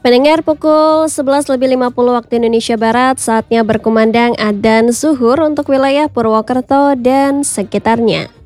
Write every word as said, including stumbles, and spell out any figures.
Pendengar, pukul sebelas lebih lima puluh waktu Indonesia Barat, saatnya berkumandang adzan zuhur untuk wilayah Purwokerto dan sekitarnya.